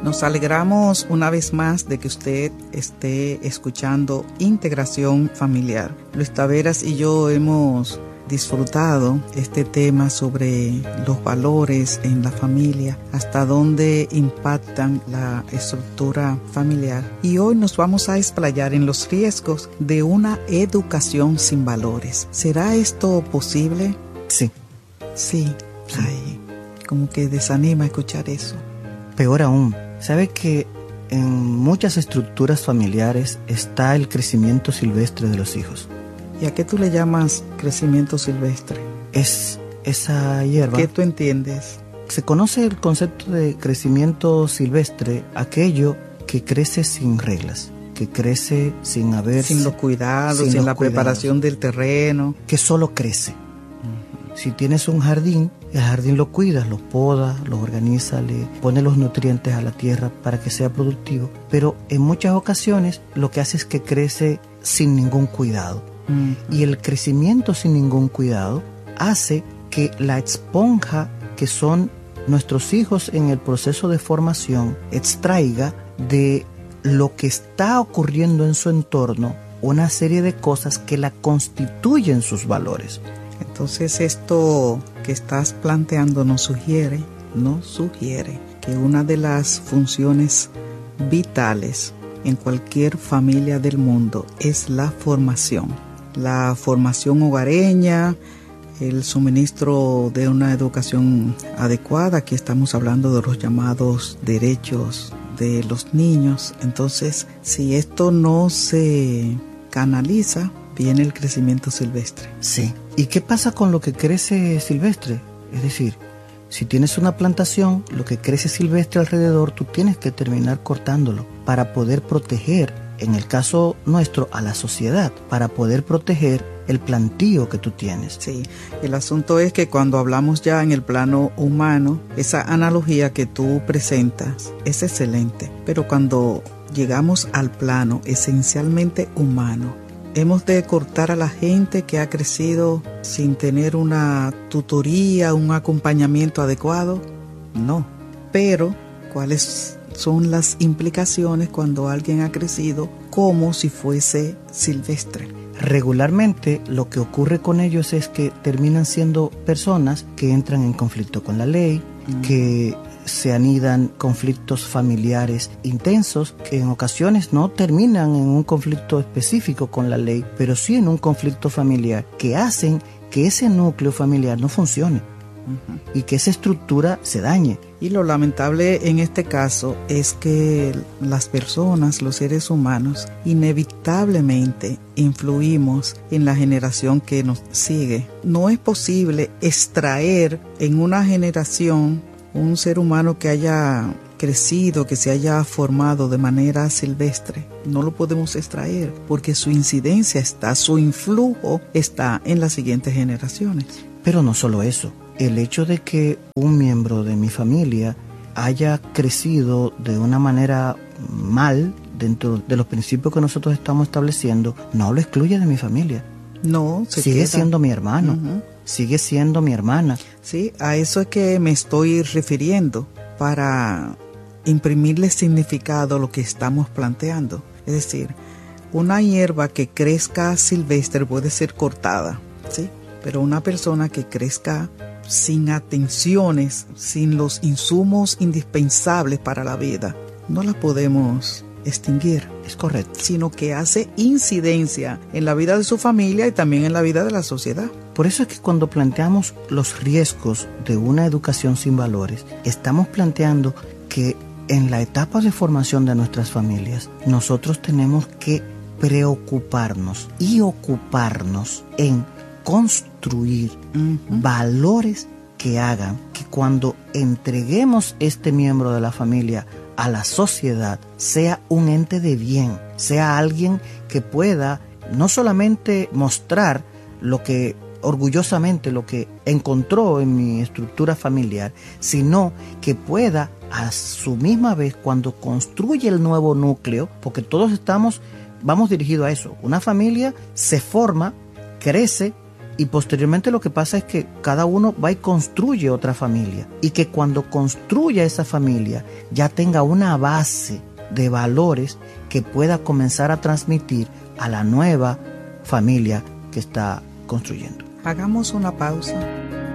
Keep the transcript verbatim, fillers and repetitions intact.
Nos alegramos una vez más de que usted esté escuchando Integración Familiar. Luis Taveras y yo hemos disfrutado este tema sobre los valores en la familia, hasta dónde impactan la estructura familiar. Y hoy nos vamos a explayar en los riesgos de una educación sin valores. ¿Será esto posible? Sí. Sí. Sí. Ay, como que desanima escuchar eso. Peor aún, ¿sabe que en muchas estructuras familiares está el crecimiento silvestre de los hijos? ¿Y a qué tú le llamas crecimiento silvestre? Es esa hierba. ¿Qué tú entiendes? Se conoce el concepto de crecimiento silvestre, aquello que crece sin reglas, que crece sin haber... Sin los cuidados, sin, sin los la cuidados. preparación del terreno. Que solo crece. Uh-huh. Si tienes un jardín, el jardín lo cuidas, lo podas, lo organizas, le pones los nutrientes a la tierra para que sea productivo. Pero en muchas ocasiones lo que hace es que crece sin ningún cuidado. Uh-huh. Y el crecimiento sin ningún cuidado hace que la esponja que son nuestros hijos en el proceso de formación extraiga de lo que está ocurriendo en su entorno una serie de cosas que la constituyen sus valores. Entonces esto que estás planteando nos sugiere, nos sugiere que una de las funciones vitales en cualquier familia del mundo es la formación. La formación hogareña, el suministro de una educación adecuada. Aquí estamos hablando de los llamados derechos de los niños. Entonces, si esto no se canaliza, viene el crecimiento silvestre. Sí. ¿Y qué pasa con lo que crece silvestre? Es decir, si tienes una plantación, lo que crece silvestre alrededor, tú tienes que terminar cortándolo para poder proteger, en el caso nuestro, a la sociedad, para poder proteger el plantío que tú tienes. Sí, el asunto es que cuando hablamos ya en el plano humano, esa analogía que tú presentas es excelente, pero cuando llegamos al plano esencialmente humano, hemos de cortar a la gente que ha crecido sin tener una tutoría, un acompañamiento adecuado. No, pero ¿cuáles son las implicaciones cuando alguien ha crecido como si fuese silvestre? Regularmente lo que ocurre con ellos es que terminan siendo personas que entran en conflicto con la ley, mm. que se anidan conflictos familiares intensos, que en ocasiones no terminan en un conflicto específico con la ley, pero sí en un conflicto familiar, que hacen que ese núcleo familiar no funcione. Uh-huh. Y que esa estructura se dañe. Y lo lamentable en este caso es que las personas, los seres humanos, inevitablemente influimos en la generación que nos sigue. No es posible extraer en una generación un ser humano que haya crecido, que se haya formado de manera silvestre. No lo podemos extraer porque su incidencia está, su influjo está en las siguientes generaciones. Pero no solo eso. El hecho de que un miembro de mi familia haya crecido de una manera mal dentro de los principios que nosotros estamos estableciendo no lo excluye de mi familia. No, se sigue queda. siendo mi hermano, uh-huh. sigue siendo mi hermana. Sí, a eso es que me estoy refiriendo para imprimirle significado a lo que estamos planteando. Es decir, una hierba que crezca silvestre puede ser cortada, ¿sí? Pero una persona que crezca sin atenciones, sin los insumos indispensables para la vida, no la podemos extinguir. Es correcto. Sino que hace incidencia en la vida de su familia y también en la vida de la sociedad. Por eso es que cuando planteamos los riesgos de una educación sin valores, estamos planteando que en la etapa de formación de nuestras familias, nosotros tenemos que preocuparnos y ocuparnos en construir uh-huh. valores que hagan que cuando entreguemos este miembro de la familia a la sociedad sea un ente de bien, sea alguien que pueda no solamente mostrar lo que orgullosamente lo que encontró en mi estructura familiar, sino que pueda a su misma vez, cuando construye el nuevo núcleo, porque todos estamos, vamos dirigidos a eso, una familia se forma, crece, Y posteriormente lo que pasa es que cada uno va y construye otra familia. Y que cuando construya esa familia ya tenga una base de valores que pueda comenzar a transmitir a la nueva familia que está construyendo. Hagamos una pausa.